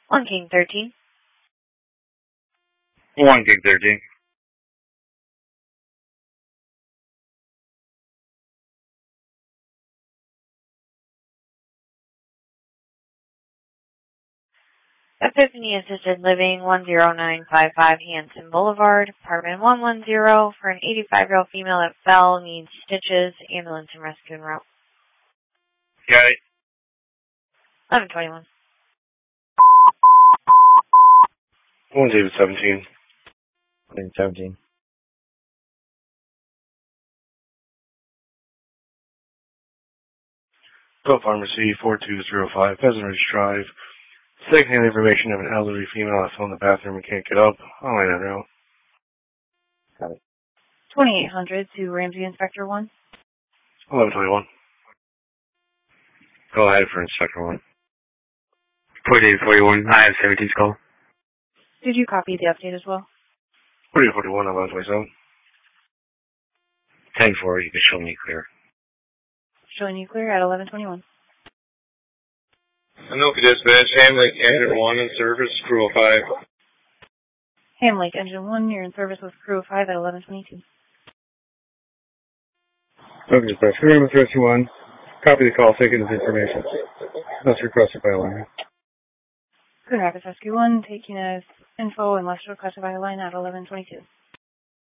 1 King 13. 1 King 13. Epiphany Assisted Living, 10955 Hanson Boulevard, apartment 110, for an 85-year-old female that fell, needs stitches, ambulance and rescue en route. Got it. 1121. 1 David 17. 17. Go Pharmacy, 4205, Pheasant Ridge Drive. Secondhand information of an elderly female that fell in the bathroom and can't get up. I'll lay that out. Got it. 2800 to Ramsey Inspector 1. 1121. Go ahead for Inspector 1. 4841, I have 17's call. Did you copy the update as well? 4841, 1127. 10-4, you can show me clear. Showing you clear at 1121. Anoka Dispatch, Ham Lake Engine 1 in service, crew of 5. Ham Lake Engine 1, you're in service with crew of 5 at 1122. Anoka Dispatch, Room 31. Copy the call, taking this information. That's requested by line. Good Rapids Rescue 1, taking as info unless requested by a line at 1122.